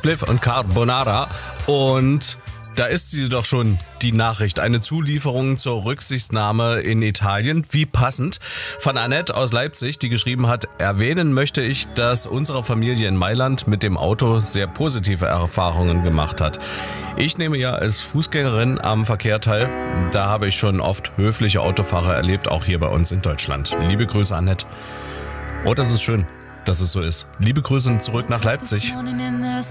Spliff und Carbonara. Und da ist sie doch schon, die Nachricht. Eine Zulieferung zur Rücksichtnahme in Italien. Wie passend. Von Annette aus Leipzig, die geschrieben hat, erwähnen möchte ich, dass unsere Familie in Mailand mit dem Auto sehr positive Erfahrungen gemacht hat. Ich nehme ja als Fußgängerin am Verkehr teil. Da habe ich schon oft höfliche Autofahrer erlebt, auch hier bei uns in Deutschland. Liebe Grüße, Annette. Oh, das ist schön, dass es so ist. Liebe Grüße zurück nach Leipzig.